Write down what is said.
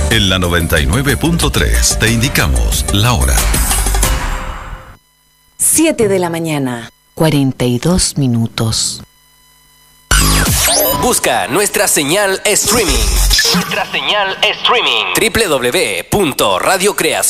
En la 99.3 te indicamos la hora. 7 de la mañana, 42 minutos. Busca nuestra señal streaming. www.radiocreación.cl